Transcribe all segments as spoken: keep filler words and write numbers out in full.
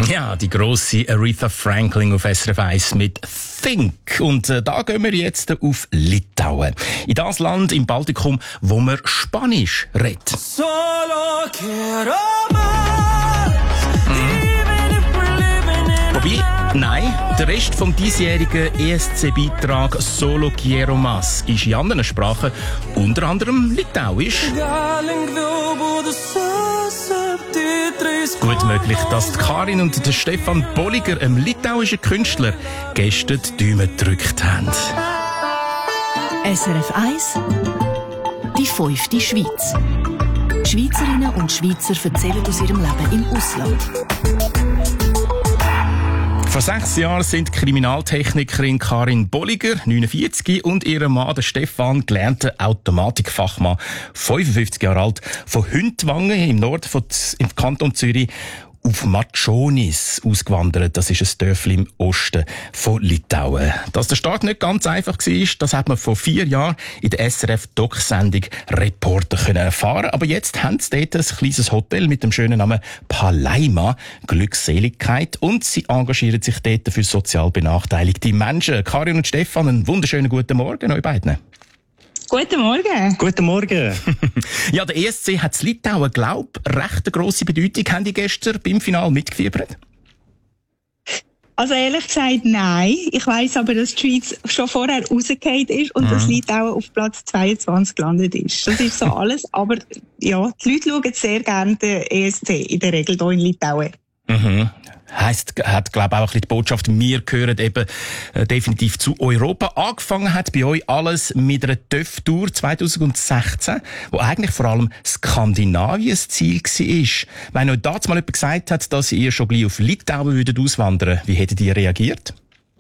Ja, die grosse Aretha Franklin auf S R F eins mit Think. Und äh, da gehen wir jetzt auf Litauen. In das Land im Baltikum, wo man Spanisch redet. Solo quiero más. Wobei, nein, der Rest vom diesjährigen E S C-Beitrag Solo Quiero Más ist in anderen Sprachen, unter anderem Litauisch. Gut möglich, dass die Karin und der Stefan Bolliger, einem litauischen Künstler, gestern die Daumen gedrückt haben. S R F eins, die fünfte Schweiz. Schweizerinnen und Schweizer erzählen aus ihrem Leben im Ausland. Vor sechs Jahren sind Kriminaltechnikerin Karin Bolliger, neunundvierzig, und ihr Mann, der Stefan, gelernter Automatikfachmann, fünfundfünfzig Jahre alt, von Hündwangen im Norden von Z- im Kanton Zürich auf Matschonis ausgewandert. Das ist ein Dörfli im Osten von Litauen. Dass der Start nicht ganz einfach war, das hat man vor vier Jahren in der S R F-Doc-Sendung Reporter können erfahren. Aber jetzt haben sie dort ein kleines Hotel mit dem schönen Namen Palaima, Glückseligkeit, und sie engagieren sich dort für sozial benachteiligte Menschen. Karin und Stefan, einen wunderschönen guten Morgen euch beiden. Guten Morgen. Guten Morgen. Ja, der E S C hat in Litauen, glaub, recht eine grosse Bedeutung. Haben die gestern beim Finale mitgefiebert? Also ehrlich gesagt, nein. Ich weiss aber, dass die Schweiz schon vorher rausgefallen ist und mhm. dass Litauen auf Platz zweiundzwanzig gelandet ist. Das ist so alles. Aber ja, die Leute schauen sehr gerne den E S C in der Regel hier in Litauen. Mhm. Heisst, hat, glaube ich, auch ein bisschen die Botschaft, wir gehören eben äh, definitiv zu Europa. Angefangen hat bei euch alles mit einer T Ö F-Tour zwanzig sechzehn, wo eigentlich vor allem Skandinavien das Ziel war. Wenn euch damals mal jemand gesagt hat, dass ihr schon gleich auf Litauen würdet auswandern, wie hättet ihr reagiert?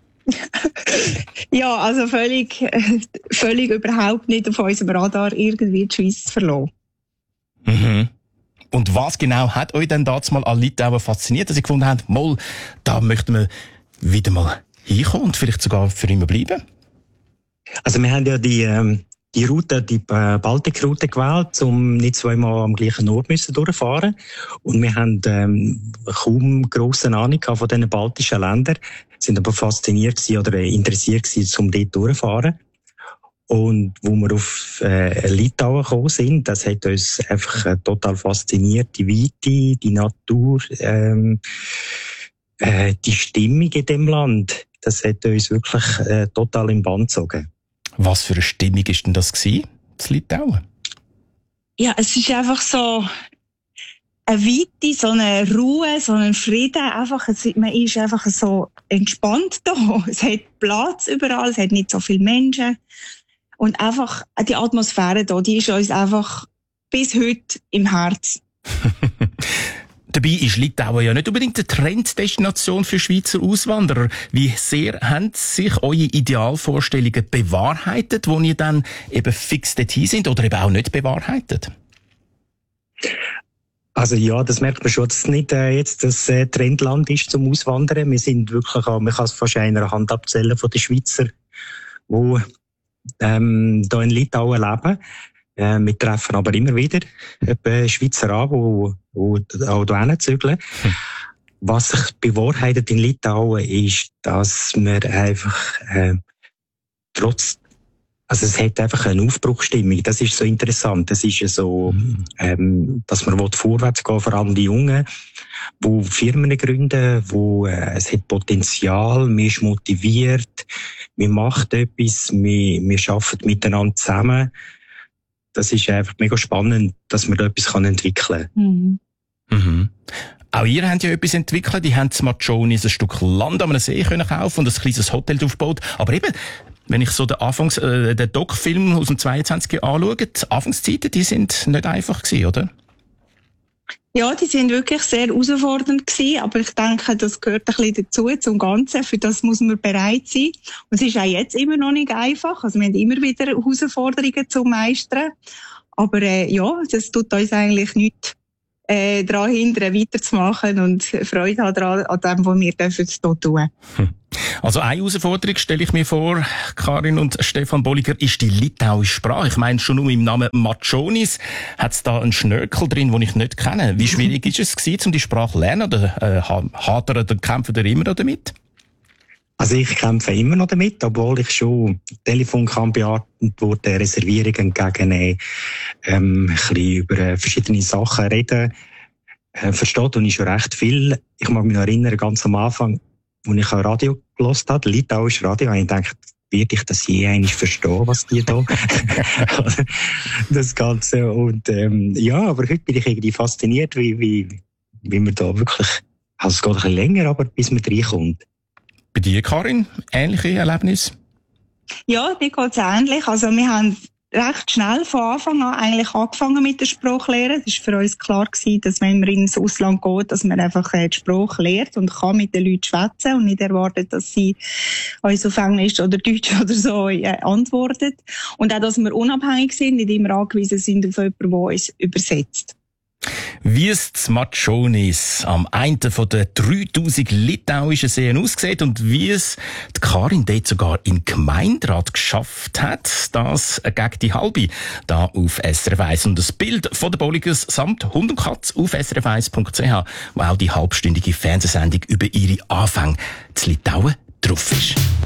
Ja, also völlig, völlig überhaupt nicht auf unserem Radar irgendwie die Schweiz zu verlassen. Mhm. Und was genau hat euch denn damals mal an Litauen fasziniert, dass ihr gefunden habt, mal, da möchten wir wieder mal hinkommen und vielleicht sogar für immer bleiben? Also wir haben ja die, ähm, die Route, die äh, Baltikroute gewählt, um nicht zweimal am gleichen Ort müssen durchfahren. Und wir haben ähm, kaum grosse Ahnung von diesen baltischen Ländern, sind aber fasziniert gewesen oder interessiert gewesen, um dort durchzufahren. Und wo wir auf äh, Litauen gekommen sind, das hat uns einfach äh, total fasziniert. Die Weite, die Natur, ähm, äh, die Stimmung in dem Land, das hat uns wirklich äh, total im Bann gezogen. Was für eine Stimmung ist denn das gewesen, in Litauen? Ja, es ist einfach so eine Weite, so eine Ruhe, so ein Frieden. Einfach, es, man ist einfach so entspannt da. Es hat Platz überall, es hat nicht so viele Menschen. Und einfach, die Atmosphäre da, die ist uns einfach bis heute im Herz. Dabei ist Litauen ja nicht unbedingt eine Trenddestination für Schweizer Auswanderer. Wie sehr haben sich eure Idealvorstellungen bewahrheitet, wo ihr dann eben fix dorthin sind, oder eben auch nicht bewahrheitet? Also ja, das merkt man schon, dass es nicht äh, jetzt das äh, Trendland ist zum Auswandern. Wir sind wirklich, man kann es fast einer Hand abzählen von den Schweizer, die ähm, da in Litauen leben. Äh, wir treffen aber immer wieder äh, Schweizer an, die, die auch hierher zügeln. Hm. Was sich bewahrheitet in Litauen ist, dass wir einfach äh, trotz, also es hat einfach eine Aufbruchsstimmung. Das ist so interessant. Das ist so, hm. ähm, dass man vorwärts gehen, vor allem die Jungen, wo Firmen gründen, wo äh, es hat Potenzial, man ist motiviert, man macht etwas, wir, wir arbeiten miteinander zusammen. Das ist einfach mega spannend, dass man da etwas entwickeln kann. Mhm. Mhm. Auch ihr habt ja etwas entwickelt. Die haben in Matschonis ein Stück Land am See können kaufen und ein kleines Hotel aufgebaut. Aber eben, wenn ich so den Anfangs, äh, den Doc-Film aus dem zweiundzwanziger anschaue, die Anfangszeiten, die sind nicht einfach gewesen, oder? Ja, die sind wirklich sehr herausfordernd gewesen, aber ich denke, das gehört ein bisschen dazu, zum Ganzen. Für das muss man bereit sein. Und es ist auch jetzt immer noch nicht einfach. Also wir haben immer wieder Herausforderungen zu meistern. Aber äh, ja, das tut uns eigentlich nicht äh, daran hindern, weiterzumachen und Freude haben daran, an dem, was wir dürfen hier tun. Hm. Also eine Herausforderung stelle ich mir vor, Karin und Stefan Bolliger, ist die litauische Sprache. Ich meine, schon nur im Namen Matschonis hat es da einen Schnörkel drin, den ich nicht kenne. Wie schwierig ist es gewesen, um die Sprache zu lernen? Oder äh, hadern oder kämpfen ihr immer noch damit? Also ich kämpfe immer noch damit, obwohl ich schon Telefon kann beantworten, Reservierungen entgegennehmen, ähm, ein bisschen über äh, verschiedene Sachen reden. Äh, versteht und ich schon recht viel. Ich mag mich noch erinnern, ganz am Anfang, als ich ein Radio gehört habe, litauisches Radio, habe ich gedacht, werde ich das je eigentlich verstehen, was die da, das Ganze. Und ähm, ja, aber heute bin ich irgendwie fasziniert, wie, wie, wie man da wirklich, also es geht ein bisschen länger, aber bis man reinkommt. Bei dir, Karin, ähnliche Erlebnisse? Ja, mir geht's ähnlich. Also wir haben recht schnell von Anfang an eigentlich angefangen mit der Sprachlehre. Es war für uns klar gewesen, dass wenn man ins Ausland geht, dass man einfach die Sprache lernt und kann mit den Leuten schwätzen und nicht erwartet, dass sie uns auf Englisch oder Deutsch oder so äh, antworten. Und auch, dass wir unabhängig sind, nicht immer angewiesen sind auf jemanden, der uns übersetzt. Wie es zu Matschonis am einen von den dreitausend litauischen Seen aussieht und wie es die Karin dort sogar im Gemeinderat geschafft hat, das gegen die halbe da auf S R F eins. Und das Bild von den Bolligers samt Hund und Katz auf S R F eins punkt c h, wo auch die halbstündige Fernsehsendung über ihre Anfänge zu Litauen drauf ist.